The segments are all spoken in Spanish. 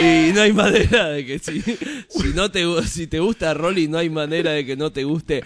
Y no hay manera de que si te gusta Rolly, no hay manera de que no te guste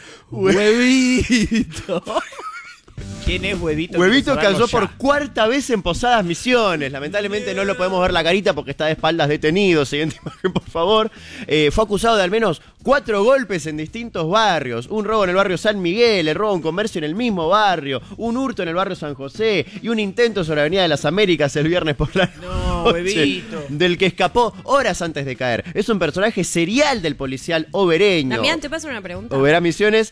Huevito. ¿Quién es Huevito? Huevito cayó por cuarta vez en Posadas Misiones. Lamentablemente no lo podemos ver la carita porque está de espaldas detenido. Siguiente imagen, por favor. Fue acusado de al menos 4 golpes en distintos barrios. Un robo en el barrio San Miguel, el robo a un comercio en el mismo barrio, un hurto en el barrio San José y un intento sobre la Avenida de las Américas el viernes por la noche, Huevito. del que escapó horas antes de caer. Es un personaje serial del policial obereño. Damián, te paso una pregunta. Oberá Misiones.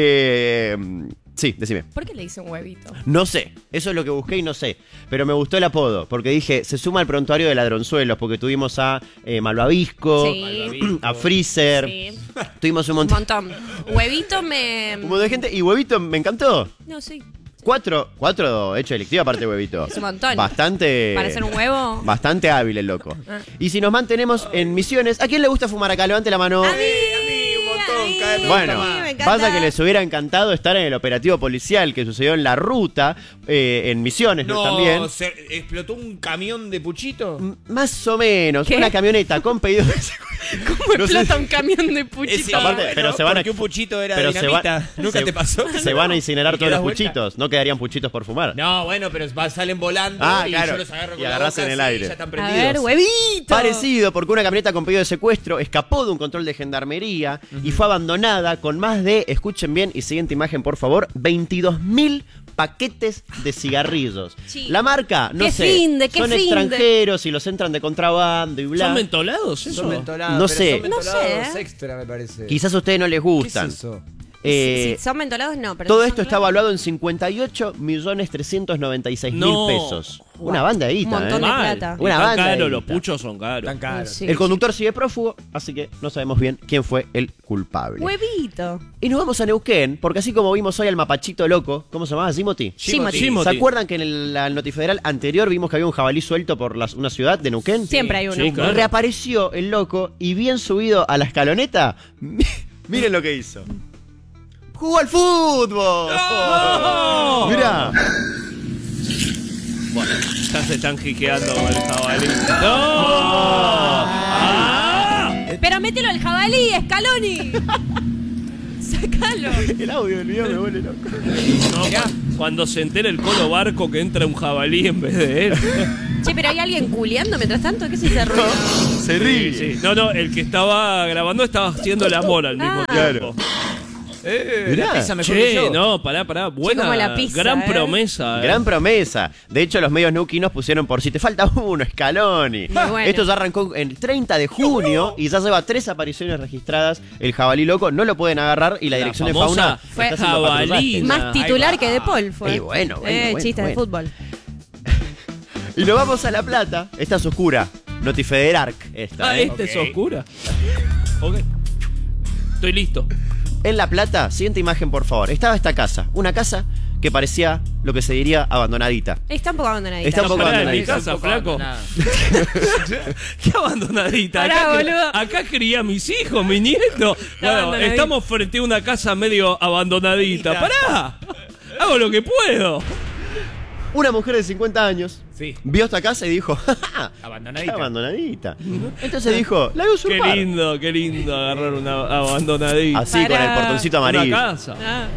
Sí, decime. ¿Por qué le dicen Huevito? No sé, eso es lo que busqué y no sé. Pero me gustó el apodo, porque dije, se suma al prontuario de ladronzuelos, porque tuvimos a Malvavisco, Sí. a Freezer, Sí. tuvimos un Un montón Huevito me... de gente, y Huevito me encantó. No, sí. 4 hechos delictivos aparte de Huevito. Es un montón. Bastante... ¿Para hacer un huevo? Bastante hábil el loco. Ah. Y si nos mantenemos en Misiones, ¿a quién le gusta fumar acá? Levante la mano. A mí, un montón, cada vez me Bueno, gusta más. me encanta. pasa que les hubiera encantado estar en el operativo policial que sucedió en La Ruta, en Misiones No, también. ¿se explotó un camión de Puchito? Más o menos, ¿Qué? una camioneta con pedido de ¿Cómo no sé. explota un camión de puchito? aparte, pero se van a- porque un Puchito era pero dinamita. ¿Nunca se- te pasó? Se van a incinerar ¿Y todos los das vuelta? puchitos, no quedarían puchitos por fumar. No, bueno, pero salen volando y claro, yo los agarro con y la agarrás boca en el así, aire. ya están A prendidos. ver, Huevito. Parecido, porque una camioneta con pedido de secuestro escapó de un control de gendarmería y fue abandonada con más de, escuchen bien, y siguiente imagen por favor, 22.000 paquetes de cigarrillos. Sí. La marca, no Qué sé, finde, qué son finde. extranjeros y los entran de contrabando y bla. ¿Son mentolados eso? Son mentolados, No pero sé. son mentolados No sé. extra, me parece. Quizás a ustedes no les ¿Qué gustan. es eso? Eh, Si son mentolados, no. Pero Todo si esto son está claros- evaluado en 58.396.000 No. pesos. Una banda de guita, Un montón de Mal. plata. Y Una tan banda de caro, los guita. puchos son caros. Tan caros. Sí. El conductor sigue prófugo, así que no sabemos bien quién fue el culpable. Huevito. Y nos vamos a Neuquén, porque así como vimos hoy al mapachito loco, ¿cómo se llamaba? Jimothy. Jimothy. ¿Se acuerdan que en el notifederal anterior vimos que había un jabalí suelto por una ciudad de Neuquén? Siempre hay uno. Sí, claro. Reapareció el loco y bien subido a la escaloneta, miren lo que hizo. ¡Jugó al fútbol! ¡No! Mirá. Bueno, ya se están jiqueando con el jabalí. ¡No! ¡Ah! Pero mételo al jabalí, Scaloni. Sácalo. El audio del video me vuelve loco. No, cuando se entera el Colo Barco que entra un jabalí en vez de él. Che, pero hay alguien culeando mientras tanto. ¿Qué es ese ruido? Se ríe. Sí. No, el que estaba grabando estaba haciendo el amor al mismo Ah. tiempo. Mirá. La pizza mejor que Che, yo. no, pará. Buena, como la pizza, gran ¿eh? promesa. Gran promesa. De hecho, los medios neuquinos pusieron por si te falta uno, Scaloni. Muy bueno. Esto ya arrancó el 30 de junio y ya lleva 3 apariciones registradas. El jabalí loco no lo pueden agarrar y la dirección de fauna famosa está haciendo jabalí. patrullaje. Más titular Ahí va. que De Paul fue. Y bueno, Chistes de bueno. fútbol. Y nos vamos a La Plata. Esta es oscura. Notifederarc esta, Ah, ¿eh? esta es Ok. oscura. Ok. Estoy listo. En La Plata, siguiente imagen por favor. Estaba esta casa. Una casa que parecía lo que se diría abandonadita. Está un poco abandonadita. Está un poco Pará, en mi abandonadita. casa, flaco. Nada. Qué abandonadita. Pará, Acá, boludo. acá crié a mis hijos, mi nieto. Bueno, abandonadita. estamos frente a una casa medio abandonadita. ¡Pará! Hago lo que puedo. Una mujer de 50 años Sí. vio esta casa y dijo, "Ja, ja, Abandonadita. abandonadita. Entonces dijo, la voy a usurpar. Qué lindo agarrar una abandonadita. Así con el portoncito Una amarillo. casa. Ah,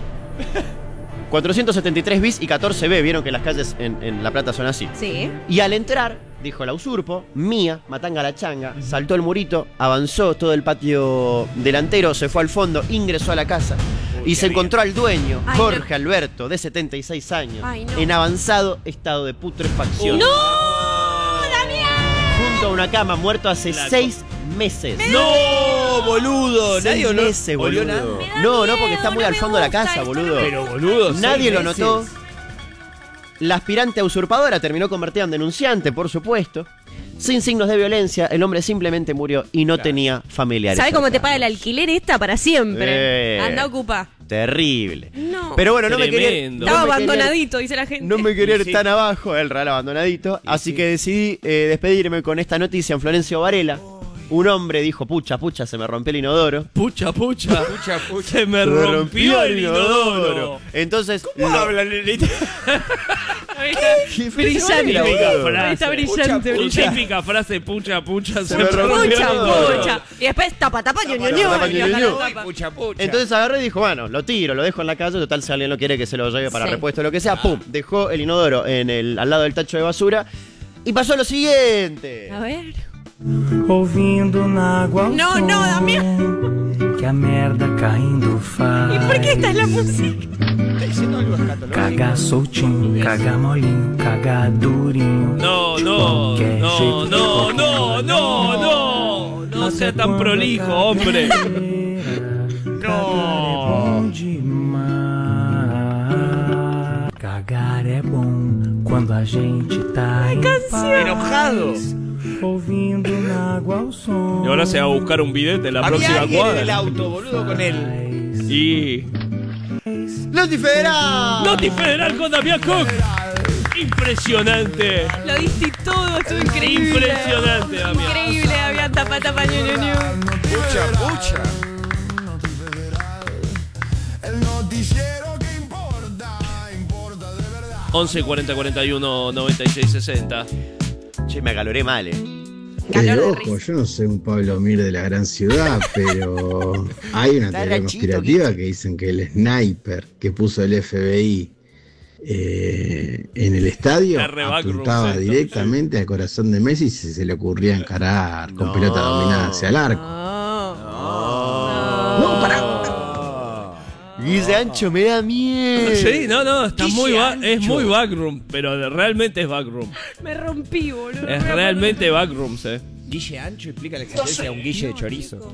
473 bis y 14B. Vieron que las calles en La Plata son así. sí. Y al entrar, dijo la usurpo, mía, matanga la changa, saltó el murito, avanzó todo el patio delantero, se fue al fondo, ingresó a la casa y se encontró al dueño, Ay, Jorge Alberto, de 76 años, Ay, no. en avanzado estado de putrefacción. ¡No! ¡Damián! Junto a una cama, muerto hace La 6 meses. ¡No, boludo! 6 Nadie meses, olió boludo. nada. Me da No, miedo, porque está muy no al me fondo de la gusta, casa, esto no boludo. me Pero boludo, Nadie 6 lo meses. notó. La aspirante a usurpadora terminó convertida en denunciante, por supuesto. Sin signos de violencia, el hombre simplemente murió y no tenía familiares. ¿Sabes cómo te cercanos. paga el alquiler esta para siempre? Anda a ocupar. Terrible. No. Pero bueno, no me quería. Tremendo. Estaba no me quería- abandonadito, dice la gente. No me quería ir Sí. tan abajo, el real abandonadito. Así que decidí despedirme con esta noticia en Florencio Varela. Un hombre dijo, pucha, se me rompió el inodoro. Pucha. Pucha. Se me rompió el inodoro. Entonces, ¿Cómo hablan? Brillante. Está brillante, brillante. Típica frase, pucha, Se me rompió. Pucha. Y después tapa, Pucha, pucha. Entonces agarró y dijo, bueno, lo tiro, lo dejo en la calle, total si alguien lo quiere que se lo lleve para repuesto o lo que sea, pum, dejó el inodoro al lado del tacho de basura y pasó lo siguiente. A ver. Ouvindo na água No, Damián. que a merda caindo faz. ¿Y por qué esta es la música? Está diciendo algo escatológico. Caga soltinho, caga molinho, caga durinho. No sea tan prolijo, hombre. No. Cagar é bom quando a gente tá em paz. Enojado. Ouvindo na água o som. Y ahora se va a buscar un bidete en la Había próxima alguien en el cuadra. auto, boludo, con él. Y ¡Noti Federal! Noti Federal con Damián Cook. Impresionante. Lo diste todo, estuvo increíble. Impresionante, Damián. Increíble, Damián, tapa, ñu. Pucha, pucha. El noticiero que importa de verdad. 11 40 41 96 60. Che, me acaloré mal, Calor de Ojo, risa. yo no soy un Pablo Mir de la gran ciudad, pero hay una Está teoría ranchito, conspirativa ¿viste? que dicen que el sniper que puso el FBI en el estadio La rebackroom, apuntaba sí, directamente al corazón de Messi si se le ocurría encarar con pelota dominada hacia el arco. No, Guille Ancho me da miedo. Sí, no, está es muy Ancho. backroom, pero realmente es backroom. me rompí, boludo. Es realmente backrooms, Guille Ancho explica la existencia de un guille de chorizo.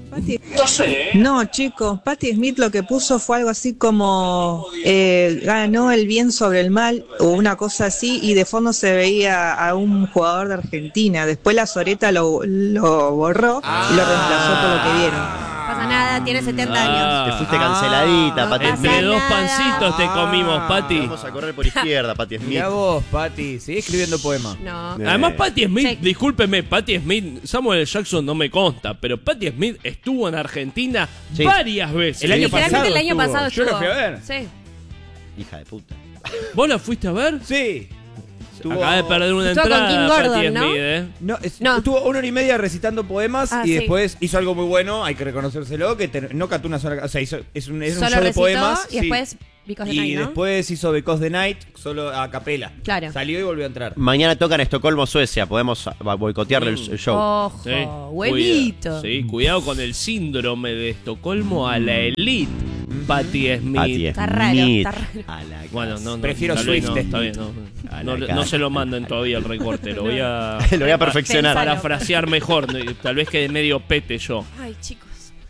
No, chicos, Patti Smith lo que puso fue algo así como ganó el bien sobre el mal o una cosa así y de fondo se veía a un jugador de Argentina. Después la Soreta lo borró y lo reemplazó por lo que vieron. No pasa nada, tiene 70 años. Te fuiste canceladita, Pati pasa Smith. Entre dos nada. pancitos te comimos, Pati. Vamos a correr por izquierda, Pati Smith. Mirá vos, Pati, sigue escribiendo poemas. No. Además, Patti Smith, Sí. discúlpeme, Patti Smith, Samuel L. Jackson no me consta, pero Patti Smith estuvo en Argentina Sí. varias veces. El año Literalmente pasado el año estuvo. pasado Yo lo estuvo. fui a ver. Sí. Hija de puta. ¿Vos la fuiste a ver? Sí. Acabas de perder una Estuvo con entrada, Kim Gordon, Patti ¿no? Smith, No, No. estuvo 1 hora y media recitando poemas Ah, y sí. después hizo algo muy bueno, hay que reconocérselo, que no cantó una sola, o sea, era un Solo show de recitó poemas. y sí. después Because the Y Night, ¿no? después hizo Because the Night solo a capela. Claro. Salió y volvió a entrar. Mañana toca en Estocolmo, Suecia. Podemos boicotearle el show. Ojo, Sí. huevito. Sí, cuidado con el síndrome de Estocolmo a la elite. Patti Smith. Pati Está raro, Smith. está raro. A la Bueno, no, Prefiero tal vez Swift. no, está bien, A no. la No se lo manden todavía el recorte, lo voy a Lo voy a perfeccionar. Pensalo. parafrasear mejor, tal vez quede medio pete yo. Ay, chicos.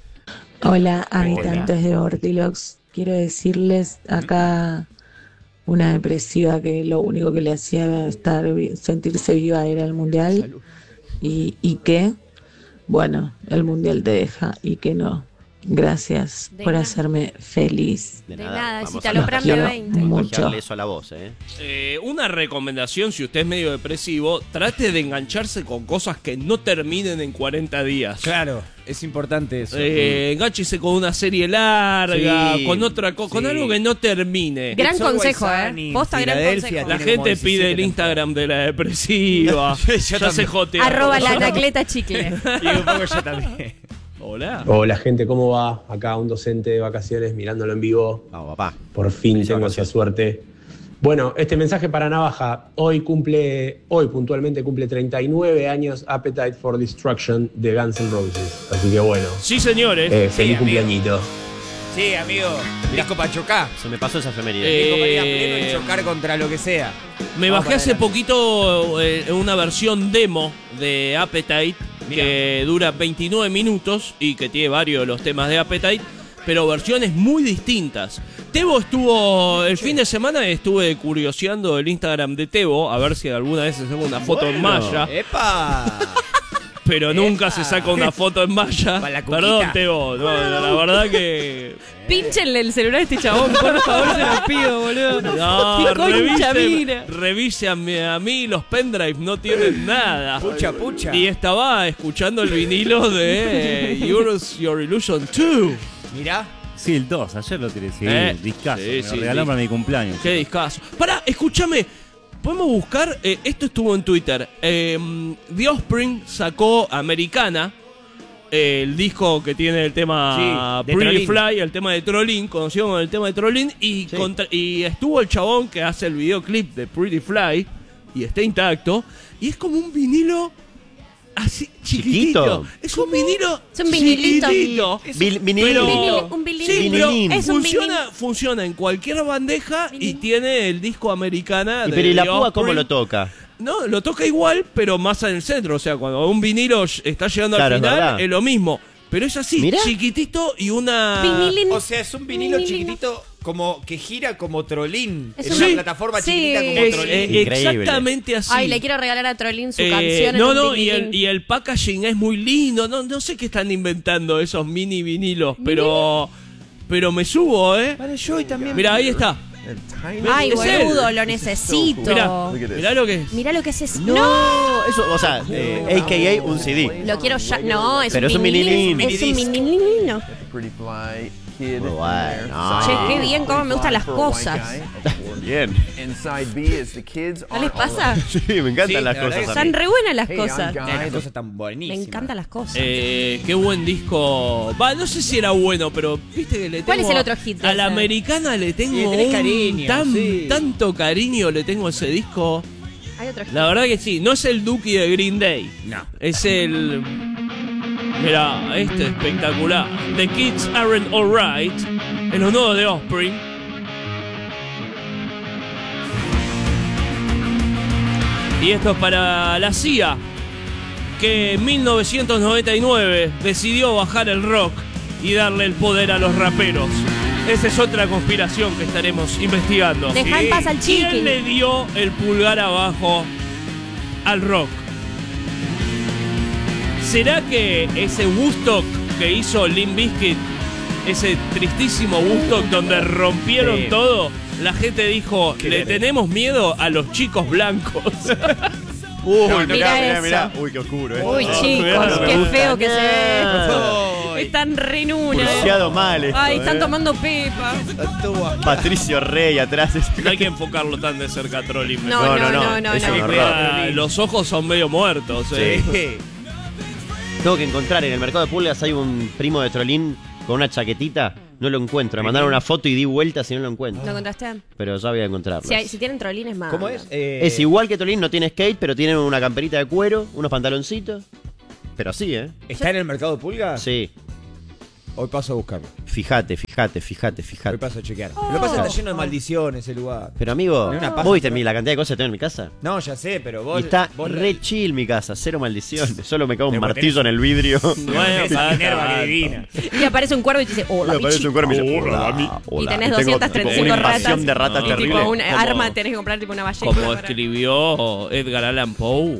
Hola, habitantes de Ortilox. Quiero decirles acá una depresiva que lo único que le hacía sentirse viva era el mundial. Y que, bueno, el mundial te deja y que no. Gracias De por nada. hacerme feliz. De nada, Vamos citalopram a de contagiarlo 20. mucho. contagiarle eso a la voz, Una recomendación, si usted es medio depresivo, trate de engancharse con cosas que no terminen en 40 días. Claro, es importante eso. Engánchese con una serie larga, Sí, con otra cosa, con sí. algo que no termine. Gran It's Always consejo, Sunny, Posta, gran Filadelfia, consejo. La tiene como gente pide 17 el Instagram de la depresiva. Yo ya también. se jotea. Arroba la tacleta chicle. Y un poco yo también. Hola. Hola gente, ¿cómo va? Acá un docente de vacaciones mirándolo en vivo. Vamos, papá. Por fin tengo esa suerte. Bueno, este mensaje para Navaja. Hoy puntualmente cumple 39 años Appetite for Destruction de Guns N' Roses. Así que bueno, Sí, señores. feliz amigo. cumpleañito. Sí, amigo. Disco para chocar. Se me pasó esa efeméride. Disco para ir a pleno y chocar contra lo que sea. Me Vamos bajé para hace adelante. poquito una versión demo de Appetite que dura 29 minutos y que tiene varios de los temas de Appetite, pero versiones muy distintas. Tebo estuvo, el fin de semana estuve curioseando el Instagram de Tebo, a ver si alguna vez se saca una foto en malla, ¡Epa! pero nunca ¡Epa! se saca una foto en malla. Para la cuquita. Perdón, Tebo, no, la verdad que... Pínchenle el celular a este chabón, por favor, se lo pido, boludo. No, ¡Qué concha mina! revísenme a mí, los pendrive no tienen nada. Pucha, pucha. Y estaba escuchando el vinilo de Use Your Illusion 2. Mirá. Sí, el 2, ayer lo tiré, sí, discazo, sí, me sí, lo regalaron sí. para mi cumpleaños. Qué discazo. Pará, escúchame. podemos buscar, esto estuvo en Twitter. The Offspring sacó Americana, el disco que tiene el tema Sí, de Pretty Trollin. Fly, el tema de Trollin, conocido como el tema de Trollin, y, y estuvo el chabón que hace el videoclip de Pretty Fly, y está intacto, y es como un vinilo así chiquitito. ¿Chiquito? Es un vinilo Es un vinilito. chiquitito. Vinilito. Un vinilín. Sí, pero Vinilín. Es un funciona en cualquier bandeja y tiene el disco Americana. Pero ¿y la The púa cómo Offspring. lo toca? No, lo toca igual, pero más en el centro. O sea, cuando un vinilo está llegando Claro, al es final, verdad. es lo mismo. Pero es así, Mirá. chiquitito y una... Vinilín. O sea, es un vinilo Vinilino. chiquitito como que gira como Trollin. Es En un- una Sí. plataforma Sí. chiquitita como Es, Trollin. Increíble. exactamente así. Ay, le quiero regalar a Trollin su canción. No, en un no, y vinilín. el packaging es muy lindo. No sé qué están inventando esos mini vinilos, pero me subo, ¿eh? Vale, yo también. Mira, ahí está. Ay, es él. boludo, lo necesito. Mirá lo que es. Mirá lo que es eso. No, eso, o sea, a.k.a. un CD. Lo quiero ya. No, es Pero un es un vinilín. vinilín. Es un vinilino. Muy bueno. Che, qué bien, cómo me gustan las cosas. Bien. ¿No les pasa? Sí, me encantan Sí, las la verdad cosas. que a mí. Están re buenas las cosas. Las cosas tan Me buenísimas. encantan las cosas. Qué buen disco. Va, no sé si era bueno, pero viste que le tengo. ¿Cuál es el otro hit de A la ese? Americana le tengo Y le tenés cariño, sí. tanto cariño le tengo a ese disco. Hay otro. La verdad que sí, no es el Dookie de Green Day. No. Es el. Mirá, este es espectacular. The Kids Aren't Alright. En los nuevos de Offspring. Y esto es para la CIA, que en 1999 decidió bajar el rock y darle el poder a los raperos. Esa es otra conspiración que estaremos investigando. Deja en paz al ¿Quién chiqui. le dio el pulgar abajo al rock? ¿Será que ese Woodstock que hizo Limp Bizkit, ese tristísimo Woodstock donde rompieron Sí. todo, la gente dijo, le tenemos miedo a los chicos blancos? Uy, Mirá mirá. eso. Uy, qué oscuro, Uy, No, chicos, me qué gusta feo que se ve. Ay. Están re nuna. Pulseado mal esto, Ay, están eh. tomando pepa. Patricio Rey atrás. No hay que enfocarlo tan de cerca a Trolling. No, Es un horror. Los ojos son medio muertos. Sí. Tengo que encontrar, en el mercado de pulgas hay un primo de Trollín con una chaquetita. No lo encuentro. Me mandaron una foto y di vueltas y no lo encuentro. ¿Lo encontraste? Pero ya voy a encontrarlo. Si tienen trolines más. ¿Cómo es? Es igual que Trollín, no tiene skate, pero tiene una camperita de cuero, unos pantaloncitos. Pero sí, ¿eh? ¿Está en el mercado de pulgas? Sí. Hoy paso a buscarlo. Fíjate. Hoy paso a chequear. Lo que pasa es que está lleno de maldiciones el lugar. Pero amigo, Hay una paja, ¿vos viste pero- la cantidad de cosas que tengo en mi casa? No, ya sé, pero Y vos. está vos re chill mi casa, cero maldiciones. Solo me cae un Pero martillo tenés- en el vidrio. Bueno, esa Minerva tanto. que divina. Y aparece un cuervo y te dice, hola, Me aparece bichi. un cuervo y me dice, hola. Y tenés tengo, tipo, 235 una ratas. invasión de ratas y terrible. tipo una Como- arma, tenés que comprar tipo una ballesta. Como para- escribió Edgar Allan Poe,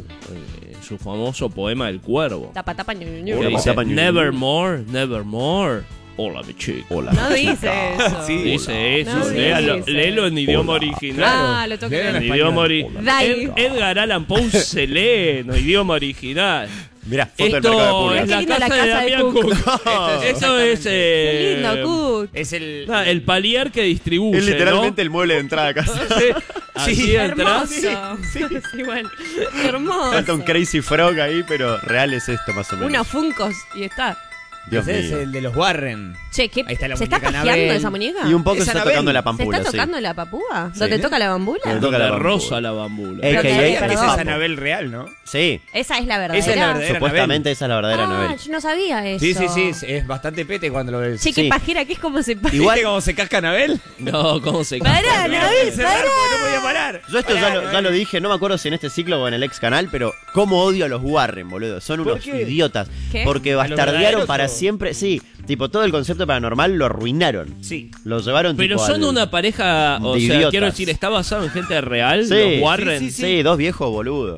su famoso poema El Cuervo. Tapa, tapa, ñu, ñu, ñu. Que Hola, dice, tapa, ñu, ñu. nevermore, nevermore. Hola, mi chico. Hola. No dice eso. Sí. Dice eso, No léalo, dice. léelo en idioma original. Ah, lo tengo que Léelo En leer. en idioma español. Dai. Edgar Allan Poe se lee en idioma original. Mirá, foto del mercado de Esto pulgas. es la Qué linda casa, la de casa de Damián Cook. Cook. Eso es Qué lindo, Cook. Es el. el palier que distribuye, Es literalmente ¿no? el mueble de entrada a casa. Así entras. Hermoso. Sí, bueno. Hermoso. Falta un Crazy Frog ahí, pero real es esto más o menos. Unos funcos y está. Dios Ese es mío. el de los Warren. Che, ¿qué? Ahí está la ¿Se está muñeca pajeando Anabel. esa muñeca? Y un poco Es se está Anabel. tocando la ¿Se pampula, está sí. tocando la papúa? ¿Dónde Sí. toca la bambula? Donde toca la De bambula. rosa la bambula. Pero AKA que- Esa perdón. es Anabel real, ¿no? Sí, Esa es la verdadera. Esa es la verdadera. supuestamente esa es la verdadera Ah, novela. yo no sabía eso. Sí. Es bastante pete cuando lo ves. Che, qué Sí. pajera que es como se paja. Igual- ¿Viste cómo se casca Anabel? No, ¿cómo se Pará, Nabil, pará. No podía parar. Yo esto ya lo dije, no me acuerdo si en este ciclo o en el ex canal, pero cómo odio a los Warren, boludo. Son ¿Por unos qué? idiotas. ¿Qué? Porque ¿A los bastardearon verdaderos para o? siempre. Sí, tipo todo el concepto paranormal lo arruinaron. Sí. Lo llevaron Pero tipo son al- una pareja, o de sea, idiotas. quiero decir, ¿está basado en gente real? Sí, Los Warren. Sí, dos viejos boludos.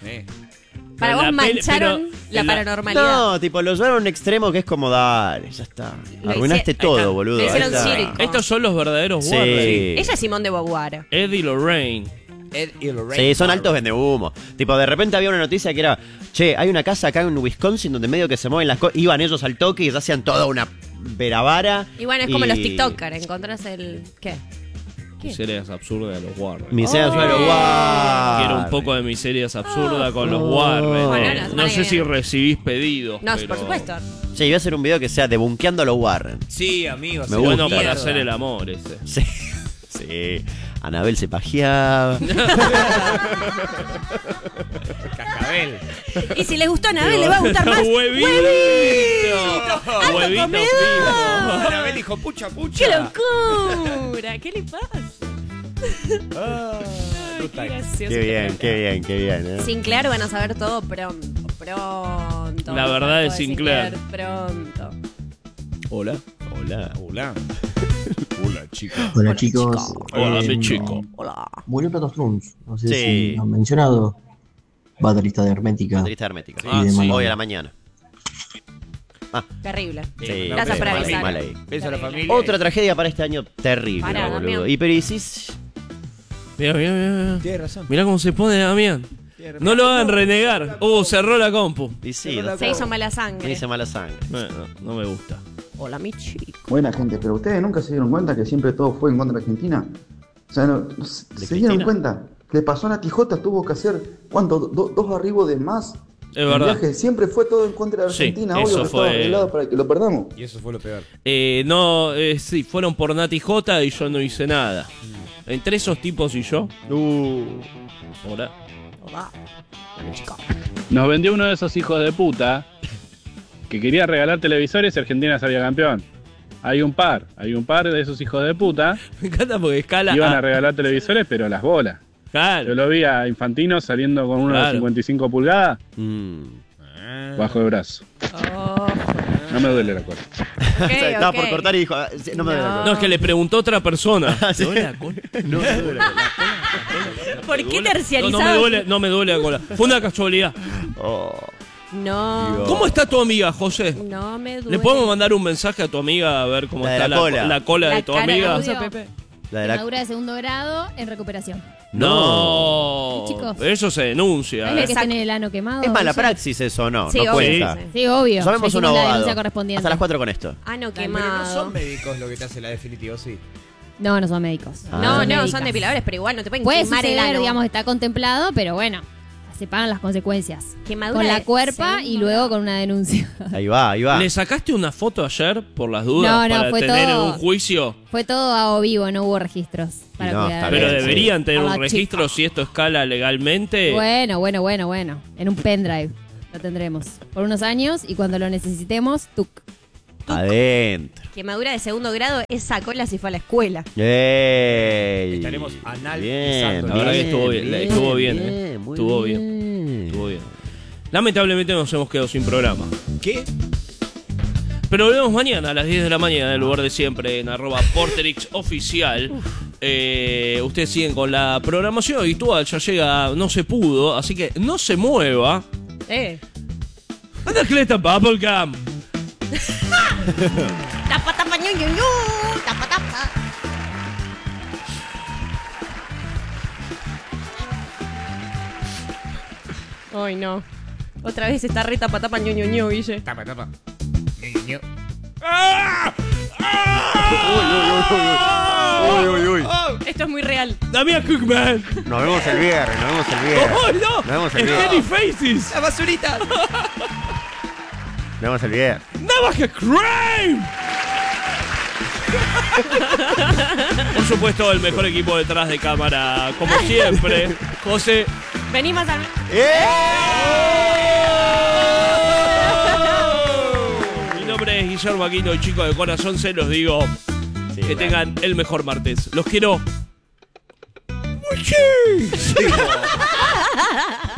Para En vos la peli- mancharon pero la en la- paranormalidad. No, tipo, lo llevaron a un extremo que es como, dale, ya está. Lo Arruinaste hice- todo, Ahí está. boludo. Le hicieron ahí está. circo. Estos son los verdaderos Sí. Warren. Ella es Simón de Beauvoir. Ed y Lorraine. Ed y Lorraine. Sí, son altos vendehumos. Tipo, de repente había una noticia que era, che, hay una casa acá en Wisconsin donde medio que se mueven las cosas. Iban ellos al toque y ya hacían toda una veravara. Y bueno, es como los TikTokers. Encontrás el. ¿Qué? Miserias absurdas de los Warren. Miserias absurdas de los Warren. Quiero un poco de miserias absurdas con los Warren. Bueno, No sé si recibís pedidos. No, pero... por supuesto. Sí, voy a hacer un video que sea debunkeando a los Warren. Sí, amigos. Me Bueno, gusta. para hacer el amor ese. Sí. Sí. Anabel se pajeaba. Cascabel. Y si les gustó a Anabel, le va a gustar más. ¡Huevito! ¡Alto ¡Huevito comedor! frito! Anabel dijo pucha, pucha. ¡Qué locura! ¿Qué le pasa? Ay, Qué gracioso. Qué bien, qué bien, qué bien. Sinclair van a saber todo pronto. Pronto. La verdad de Algo Sinclair. Pronto. Hola. Hola. Hola. Hola, chicos. Hola chicos. Hola, mi chico. Hola. Murió Pato Strunz. No sé Sí. si lo han mencionado. Baterista de Hermética. Baterista hermética. Ah, sí. Hoy a la mañana. Terrible. Sí, Gracias por avisar. mal ahí. Beso a la familia. Otra tragedia para este año terrible, Pará, boludo. Damián. Hipericis. Mira. Tienes razón. Mirá cómo se pone Damián. No lo hagan renegar. Cerró la compu. Y sí, Se hizo mala me sangre. dice mala sangre. Bueno, no me gusta. Hola, mi chico. Buena gente, pero ustedes nunca se dieron cuenta que siempre todo fue en contra de Argentina. O sea, ¿se dieron cuenta? Que pasó a Nati Jota, tuvo que hacer, ¿cuánto? Dos arribos de más. Es verdad. Viaje. Siempre fue todo en contra de Argentina, Sí, obvio eso que estaba fue- arreglado para que lo perdamos. Y eso fue lo peor. Sí, fueron por Nati J y yo no hice nada. Entre esos tipos y yo. Hola. Hola. Mi chico. Nos vendió uno de esos hijos de puta que quería regalar televisores y Argentina salía campeón. Hay un par de esos hijos de puta Me encanta porque escala. iban a regalar televisores, pero las bolas. Claro. Yo lo vi a Infantino saliendo con uno de Claro. 55 pulgadas bajo el brazo. Oh. No me duele la cola. Estaba ok. por cortar y dijo, no me duele la cola. No, es que le preguntó a otra persona. Sí. ¿Me duele la cola? No me duele la ¿Por qué No, terciarizado? no me duele la cola. Fue una casualidad. No. ¿Cómo está tu amiga, José? No me duele. ¿Le podemos mandar un mensaje a tu amiga a ver cómo La de está la cola. la cola de La tu cara amiga? que puso Pepe. La de la... Quemadura de segundo grado en recuperación. No. Chicos. Eso se denuncia. ¿Sabes ¿eh? que tiene el ano quemado? Es mala Villa? praxis eso, ¿no? Sí, no obvio. cuenta. Sí, obvio. Llamemos Ya a un hicimos la abogado. denuncia correspondiente. Hasta las 4 con esto. Ah, no, Pero no quemado. son médicos lo que te hace la definitiva, sí. No, no son médicos. No, Son médicas. son depiladores, pero igual no te pueden Puede quemar el suceder, ano. digamos, está contemplado, pero bueno, se pagan las consecuencias. Quemadura Con la de cuerpa y segundo luego con una denuncia. Ahí va. ¿Le sacaste una foto ayer por las dudas No, para fue tener todo- un juicio? Fue todo a vivo, no hubo registros. Para No, cuidar. está Pero bien, deberían tener A un la registro si esto escala legalmente. Bueno. En un pendrive lo tendremos. Por unos años y cuando lo necesitemos, tuc. Adentro. Quemadura de segundo grado es cola si fue a la escuela. ¡Ey! Estaremos Bien, analizando. La verdad que estuvo bien, estuvo bien, ¿eh? muy Estuvo bien. Estuvo bien. Lamentablemente nos hemos quedado sin programa. ¿Qué? Pero volvemos mañana a las 10 de la mañana, en el lugar de siempre, en @porterixoficial. Ustedes siguen con la programación habitual, ya llega No Se Pudo, así que no se mueva. Anda Cleta Bubblegum. Tapa, tapa, ñu, ñu, ñu. Tapa, tapa. Ay, no. Otra vez está re tapa, tapa, ñu, ñu, ñu, Guille. Tapa. Esto es muy real. Damián Cookman. Nos vemos el viernes, ¡Oh, no! Nos vemos el Steady viernes. Faces. ¡La basurita! Nos vemos el viernes. ¡Navaja Crime! Por supuesto, el mejor equipo detrás de cámara, como siempre. José. Vení más a... Mi nombre es Guillermo Aquino y chicos de corazón se los digo. Sí, que bueno. tengan el mejor martes. Los quiero muchísimo.